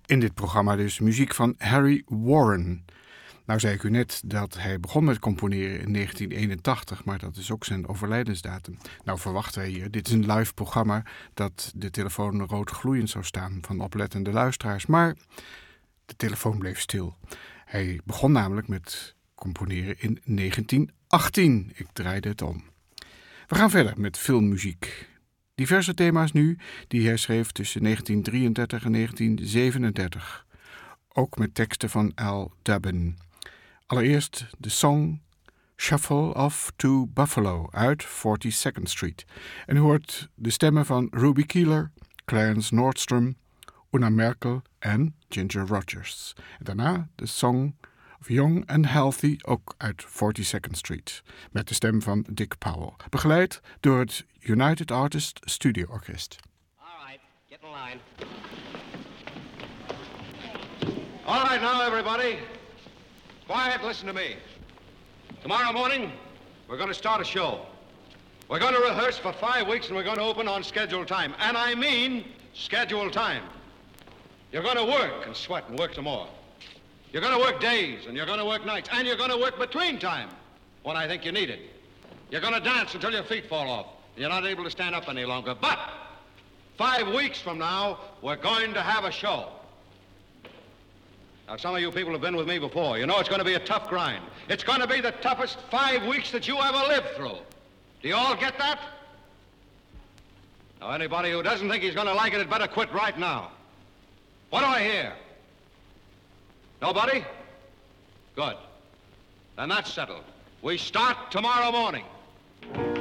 In dit programma dus muziek van Harry Warren. Nou zei ik u net dat hij begon met componeren in 1981, maar dat is ook zijn overlijdensdatum. Nou verwachten wij hier, dit is een live programma, dat de telefoon rood gloeiend zou staan van oplettende luisteraars. Maar de telefoon bleef stil. Hij begon namelijk met componeren in 1918. Ik draaide het om. We gaan verder met filmmuziek. Diverse thema's nu die hij schreef tussen 1933 en 1937. Ook met teksten van Al Dubin. Allereerst de song Shuffle Off to Buffalo uit 42nd Street. En u hoort de stemmen van Ruby Keeler, Clarence Nordstrom, Una Merkel en Ginger Rogers. En daarna de song of Young and Healthy, ook uit 42nd Street. Met de stem van Dick Powell. Begeleid door het United Artists Studio Orkest. All right, get in line. All right now, everybody. Quiet, listen to me. Tomorrow morning, we're going to start a show. We're going to rehearse for 5 weeks and we're going to open on scheduled time. And I mean scheduled time. You're going to work and sweat and work some more. You're going to work days and you're going to work nights and you're going to work between time when I think you need it. You're going to dance until your feet fall off and you're not able to stand up any longer. But 5 weeks from now, we're going to have a show. Now, some of you people have been with me before. You know it's going to be a tough grind. It's going to be the toughest 5 weeks that you ever lived through. Do you all get that? Now, anybody who doesn't think he's going to like it had better quit right now. What do I hear? Nobody? Good. Then that's settled. We start tomorrow morning.